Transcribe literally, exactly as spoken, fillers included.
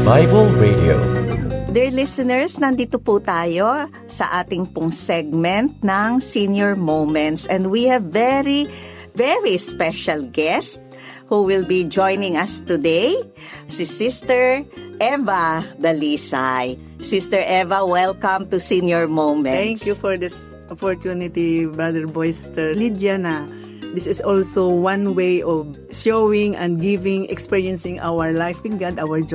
Bible Radio. Dear listeners, nandito po tayo sa ating pong segment ng Senior Moments, and we have very, very special guest who will be joining us today, si Sister Eva Dalisay. Sister Eva, welcome to Senior Moments. Thank you for this opportunity, Brother Boy, Sister Lydia, na this is also one way of showing and giving, experiencing our life with God, our joy